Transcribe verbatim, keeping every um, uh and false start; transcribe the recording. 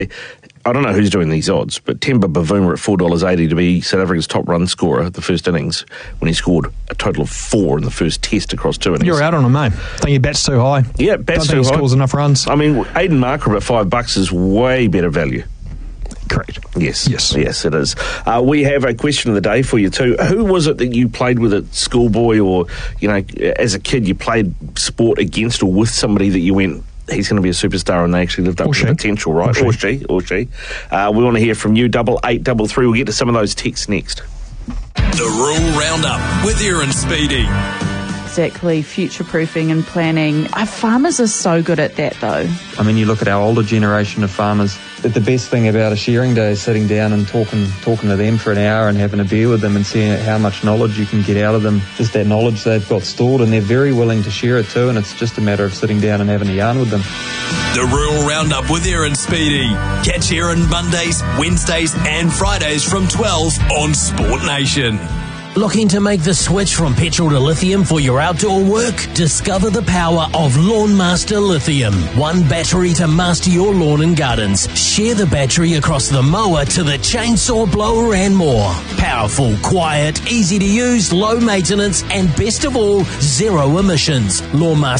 I don't know who's doing these odds, but Temba Bavuma at four dollars eighty to be South Africa's top run scorer the first innings when he scored a total of four in the first test across two innings. You're out on him, mate. Think he bats too high. Yeah, bats Don't too think high. he scores enough runs. I mean, Aiden Markram at five bucks is way better value. Correct. Yes. Yes. Yes, it is. Uh, we have a question of the day for you too. Who was it that you played with at schoolboy, or, you know, as a kid you played sport against or with somebody that you went, he's going to be a superstar, and they actually lived up Or to she. the potential, right? Or Or she. she. Or she. Uh, we want to hear from you, double eight double three. We'll get to some of those texts next. The Rural Roundup with Aaron Speedy. Exactly, future-proofing and planning. Our farmers are so good at that, though. I mean, you look at our older generation of farmers, but the best thing about a shearing day is sitting down and talking talking to them for an hour and having a beer with them and seeing how much knowledge you can get out of them, just that knowledge they've got stored, and they're very willing to share it too, and it's just a matter of sitting down and having a yarn with them. The Rural Roundup with Aaron Speedy. Catch Aaron Mondays, Wednesdays and Fridays from twelve on Sport Nation. Looking to make the switch from petrol to lithium for your outdoor work? Discover the power of Lawnmaster Lithium. One battery to master your lawn and gardens. Share the battery across the mower to the chainsaw blower and more. Powerful, quiet, easy to use, low maintenance, and best of all, zero emissions. Lawnmaster